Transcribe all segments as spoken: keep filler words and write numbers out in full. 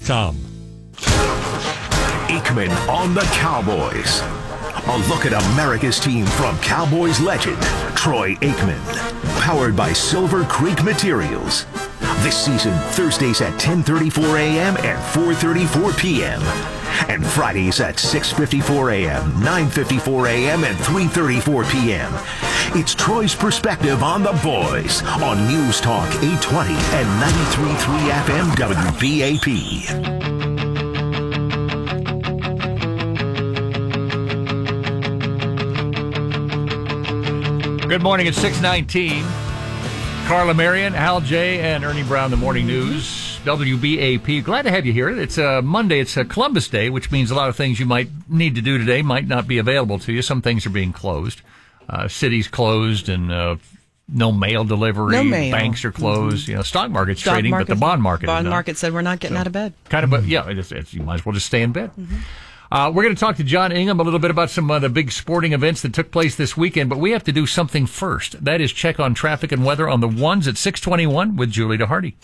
Tom. Aikman on the Cowboys. A look at America's team from Cowboys legend, Troy Aikman. Powered by Silver Creek Materials. This season, Thursdays at ten thirty-four a.m. and four thirty-four p.m. And Fridays at six fifty-four a.m., nine fifty-four a.m., and three thirty-four p.m. It's Troy's perspective on the boys on News Talk eight twenty and ninety-three point three F M W B A P. Good morning. It's six nineteen. Carla Marion, Al J, and Ernie Brown, the Morning News, W B A P. Glad to have you here. It's uh, Monday. It's a Columbus Day, which means a lot of things you might need to do today might not be available to you. Some things are being closed. Uh, cities closed and uh, no mail delivery. No mail. Banks are closed. Mm-hmm. You know, stock market's stock trading, market, but the bond market bond is not. market said we're not getting so, out of bed. Kind of, but yeah, it's, it's, you might as well just stay in bed. Mm-hmm. Uh, we're going to talk to John Ingham a little bit about some of the big sporting events that took place this weekend, but we have to do something first. That is check on traffic and weather on the ones at six twenty-one with Julie DeHardy.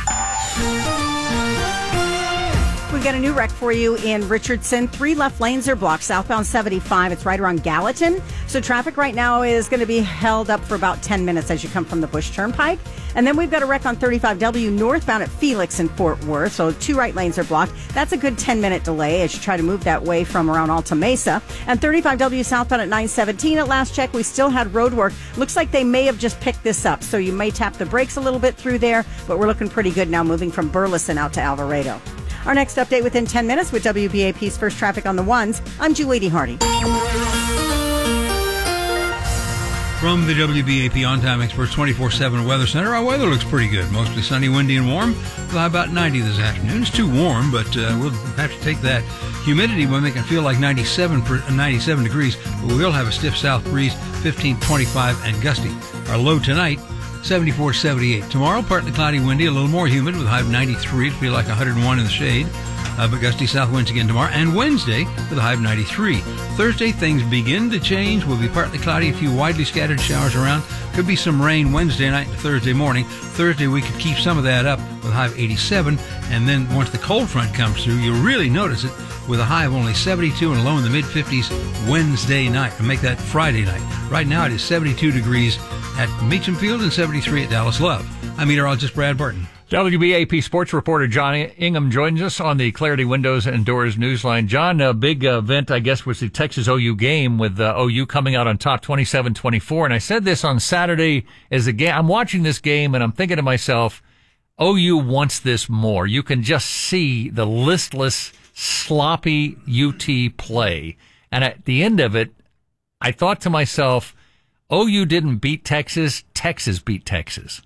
We've got a new wreck for you in Richardson. Three left lanes are blocked, southbound seventy-five. It's right around Gallatin. So traffic right now is going to be held up for about ten minutes as you come from the Bush Turnpike. And then we've got a wreck on thirty-five W northbound at Felix in Fort Worth. So two right lanes are blocked. That's a good ten-minute delay as you try to move that way from around Alta Mesa. And thirty-five W southbound at nine seventeen. At last check, we still had road work. Looks like they may have just picked this up. So you may tap the brakes a little bit through there, but we're looking pretty good now moving from Burleson out to Alvarado. Our next update within ten minutes with W B A P's First Traffic on the Ones. I'm Julie DeHardy. From the W B A P On Time Experts twenty-four seven Weather Center, our weather looks pretty good. Mostly sunny, windy, and warm. With about ninety this afternoon. It's too warm, but uh, we'll have to take that. Humidity will make it feel like ninety-seven, per, ninety-seven degrees, but we will have a stiff south breeze, fifteen, twenty-five, and gusty. Our low tonight, seventy-four, seventy-eight. Tomorrow, partly cloudy, windy, a little more humid with a high of ninety-three. It'll feel like one hundred one in the shade. Uh, but gusty south winds again tomorrow. And Wednesday with a high of ninety-three. Thursday, things begin to change. Will be partly cloudy, a few widely scattered showers around. Could be some rain Wednesday night and Thursday morning. Thursday, we could keep some of that up with a high of eighty-seven. And then once the cold front comes through, you'll really notice it with a high of only seventy-two and a low in the mid-fifties Wednesday night. And make that Friday night. Right now, it is seventy-two degrees at Meacham Field and seventy-three at Dallas Love. I'm meteorologist Brad Barton. W B A P sports reporter John Ingham joins us on the Clarity Windows and Doors Newsline. John, a big event, I guess, was the Texas O U game with uh, O U coming out on top twenty-seven twenty-four. And I said this on Saturday as a game. I'm watching this game and I'm thinking to myself, O U wants this more. You can just see the listless, sloppy U T play. And at the end of it, I thought to myself, O U didn't beat Texas. Texas beat Texas.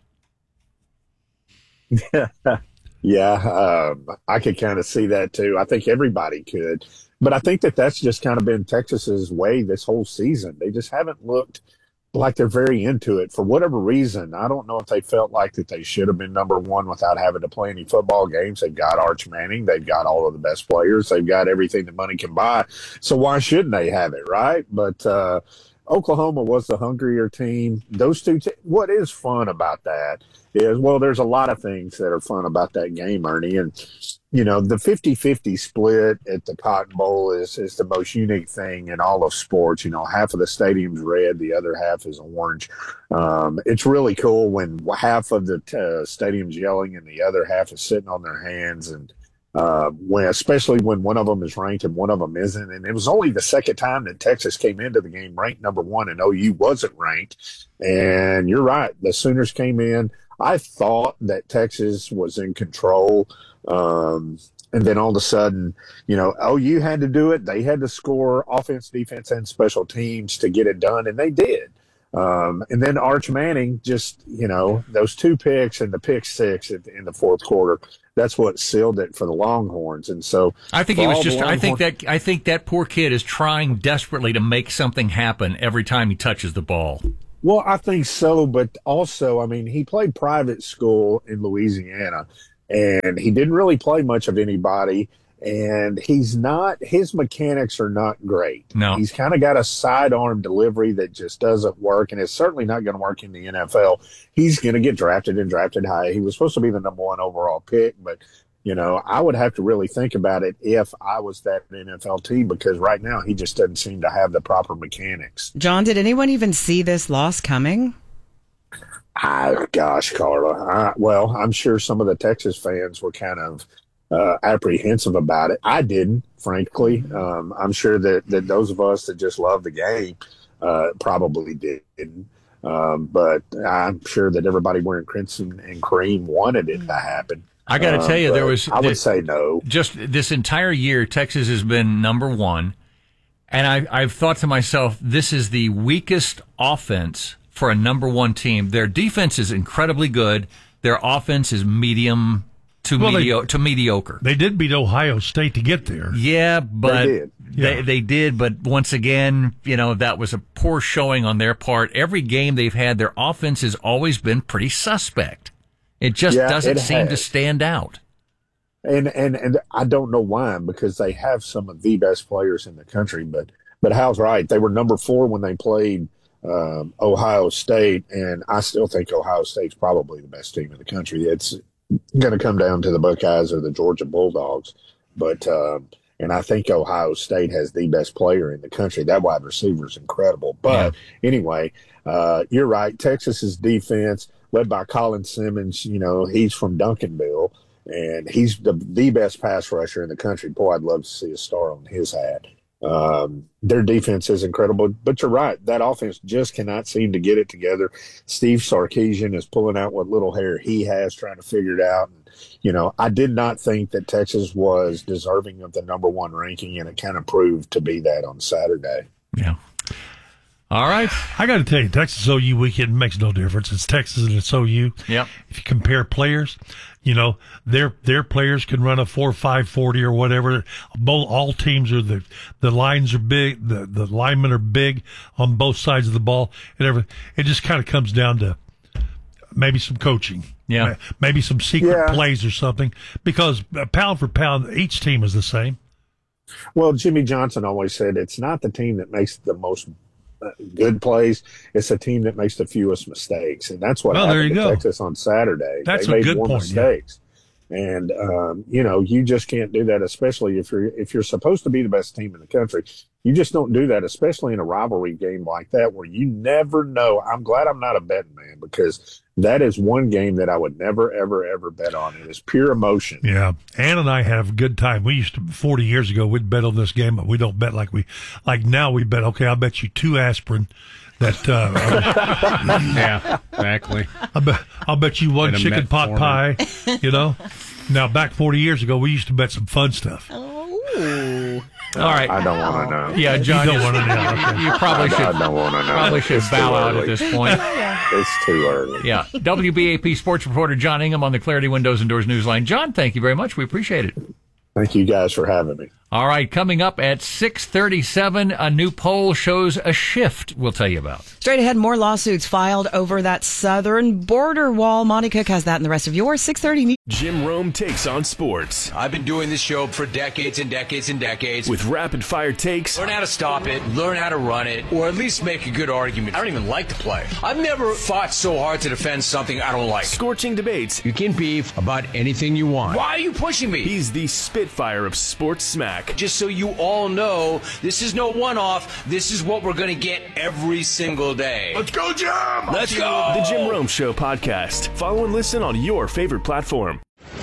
yeah, um, I could kind of see that too. I think everybody could. But I think that that's just kind of been Texas's way this whole season. They just haven't looked like they're very into it for whatever reason. I don't know if they felt like that they should have been number one without having to play any football games. They've got Arch Manning. They've got all of the best players. They've got everything that money can buy. So why shouldn't they have it, right? But uh, Oklahoma was the hungrier team. Those two te- what is fun about that is, well, there's a lot of things that are fun about that game, Ernie. And, you know, the fifty-fifty split at the Cotton Bowl is, is the most unique thing in all of sports. You know, half of the stadium's red, the other half is orange. Um, it's really cool when half of the uh, stadium's yelling and the other half is sitting on their hands. And uh, when, especially when one of them is ranked and one of them isn't. And it was only the second time that Texas came into the game ranked number one and O U wasn't ranked. And you're right. The Sooners came in. I thought that Texas was in control. Um, and then all of a sudden, you know, O U had to do it. They had to score offense, defense, and special teams to get it done, and they did. Um, and then Arch Manning just, you know, those two picks and the pick six in, in the fourth quarter, that's what sealed it for the Longhorns. And so I think he was just, I think that, I think that poor kid is trying desperately to make something happen every time he touches the ball. Well, I think so, but also, I mean, he played private school in Louisiana, and he didn't really play much of anybody, and he's not – his mechanics are not great. No. He's kind of got a sidearm delivery that just doesn't work, and it's certainly not going to work in the N F L. He's going to get drafted and drafted high. He was supposed to be the number one overall pick, but You know, I would have to really think about it if I was that N F L team, because right now he just doesn't seem to have the proper mechanics. John, did anyone even see this loss coming? Ah, gosh, Carla. I, well, I'm sure some of the Texas fans were kind of uh, apprehensive about it. I didn't, frankly. Um, I'm sure that, that those of us that just love the game uh, probably didn't. Um, but I'm sure that everybody wearing crimson and cream wanted it to happen. I got to um, tell you, there was. I would this, say no. Just this entire year, Texas has been number one, and I, I've thought to myself, this is the weakest offense for a number one team. Their defense is incredibly good. Their offense is medium to well, medio- they, to mediocre. They did beat Ohio State to get there. Yeah, but they did. They, Yeah. they did, but once again, you know, that was a poor showing on their part. Every game they've had, their offense has always been pretty suspect. It just Yeah, doesn't it seem to has. stand out. And, and and I don't know why, because they have some of the best players in the country. But but Hal's right. They were number four when they played um, Ohio State, and I still think Ohio State's probably the best team in the country. It's going to come down to the Buckeyes or the Georgia Bulldogs. But um, and I think Ohio State has the best player in the country. That wide receiver is incredible. But Yeah. anyway, uh, you're right. Texas's defense, led by Colin Simmons, you know, he's from Duncanville, and he's the the best pass rusher in the country. Boy, I'd love to see a star on his hat. Um, their defense is incredible, but you're right. That offense just cannot seem to get it together. Steve Sarkisian is pulling out what little hair he has, trying to figure it out. And, you know, I did not think that Texas was deserving of the number one ranking, and it kind of proved to be that on Saturday. Yeah. All right. I got to tell you, Texas O U weekend makes no difference. It's Texas and it's O U. Yep. If you compare players, you know, their their players can run a four five forty or whatever. Both all teams are the the lines are big, the the linemen are big on both sides of the ball, and everything. It just kind of comes down to maybe some coaching. Yeah. Maybe some secret Yeah. plays or something, because uh, pound for pound, each team is the same. Well, Jimmy Johnson always said it's not the team that makes the most uh, good plays, it's a team that makes the fewest mistakes. And that's what Well, there happened you to go. Texas on Saturday. That's they a made good more point, yeah. mistakes. And, um, you know, you just can't do that, especially if you're, if you're supposed to be the best team in the country. You just don't do that, especially in a rivalry game like that, where you never know. I'm glad I'm not a betting man, because that is one game that I would never, ever, ever bet on. It is pure emotion. Yeah, Ann and I have a good time. We used to forty years ago. We'd bet on this game, but we don't bet like we like now. We bet. Okay, I'll bet you two aspirin. That uh, Yeah, exactly. I'll bet, I'll bet you one And a chicken pot pie. metformin. You know. Now back forty years ago, we used to bet some fun stuff. All right. I don't want to know. Yeah, John, You don't you, wanna know, okay. you probably I should don't want to know. probably should It's too bow out at early. this point. It's too early. Yeah. W B A P sports reporter John Ingham on the Clarity Windows and Doors Newsline. John, thank you very much. We appreciate it. Thank you guys for having me. All right, coming up at six thirty-seven, a new poll shows a shift we'll tell you about. Straight ahead, more lawsuits filed over that southern border wall. Monty Cook has that in the rest of yours. six thirty. Jim Rome takes on sports I've been doing this show for decades and decades and decades. with rapid fire takes, Learn how to stop it, learn how to run it, or at least make a good argument. I don't even like to play. I've never fought so hard to defend something I don't like. scorching debates. You can beef about anything you want. Why are you pushing me? He's the Spitfire of sports smack. Just so you all know, this is no one-off. This is what we're going to get every single day. Let's go, Jim! Let's go! The Jim Rome Show podcast. Follow and listen on your favorite platform.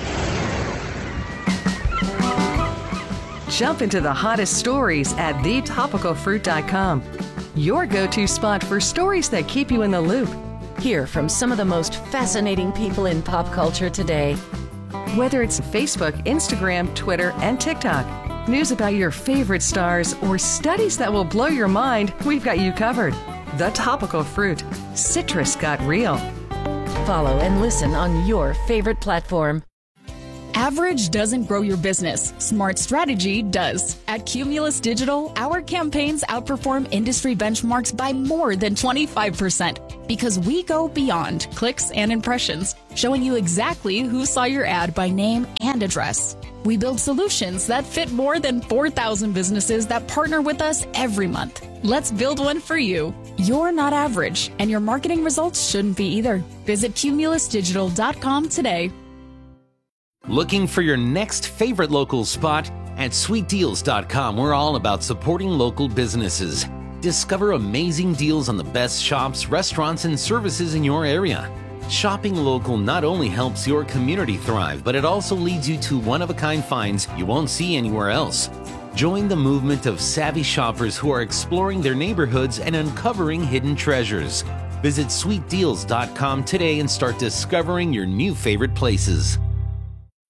Jump into the hottest stories at the topical fruit dot com. Your go-to spot for stories that keep you in the loop. Hear from some of the most fascinating people in pop culture today. Whether it's Facebook, Instagram, Twitter, and TikTok. News about your favorite stars or studies that will blow your mind, we've got you covered. The Topical Fruit. Citrus got real. Follow and listen on your favorite platform. Average doesn't grow your business. Smart strategy does. At Cumulus Digital, our campaigns outperform industry benchmarks by more than twenty-five percent because we go beyond clicks and impressions, showing you exactly who saw your ad by name and address. We build solutions that fit more than four thousand businesses that partner with us every month. Let's build one for you. You're not average, and your marketing results shouldn't be either. Visit cumulus digital dot com today. Looking for your next favorite local spot? At sweet deals dot com, we're all about supporting local businesses. Discover amazing deals on the best shops, restaurants, and services in your area. Shopping local not only helps your community thrive, but it also leads you to one-of-a-kind finds you won't see anywhere else. Join the movement of savvy shoppers who are exploring their neighborhoods and uncovering hidden treasures. Visit sweet deals dot com today and start discovering your new favorite places.